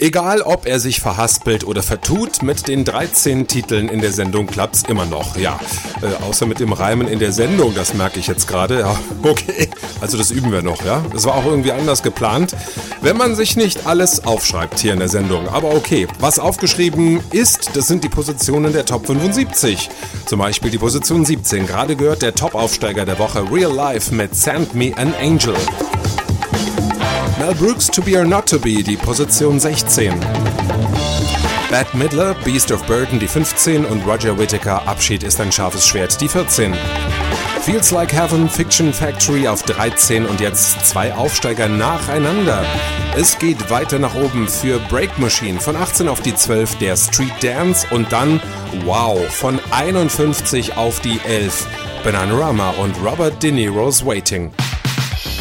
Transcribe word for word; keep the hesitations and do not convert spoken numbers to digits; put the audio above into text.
Egal, ob er sich verhaspelt oder vertut, mit den dreizehn Titeln in der Sendung klappt's immer noch, ja. Äh, außer mit dem Reimen in der Sendung, das merke ich jetzt gerade, ja, okay. Also das üben wir noch, ja. Das war auch irgendwie anders geplant, wenn man sich nicht alles aufschreibt hier in der Sendung. Aber okay, was aufgeschrieben ist, das sind die Positionen der Top fünfundsiebzig. Zum Beispiel die Position siebzehn, gerade gehört der Top-Aufsteiger der Woche Real Life mit Send Me an Angel. Mel Brooks, To Be or Not To Be, die Position sechzehn. Bette Midler, Beast of Burden, die fünfzehn und Roger Whittaker, Abschied ist ein scharfes Schwert, die vierzehn. Feels Like Heaven, Fiction Factory auf dreizehn und jetzt zwei Aufsteiger nacheinander. Es geht weiter nach oben für Break Machine von achtzehn auf die zwölf, der Street Dance und dann, wow, von einundfünfzig auf die elf, Bananarama und Robert De Niro's Waiting.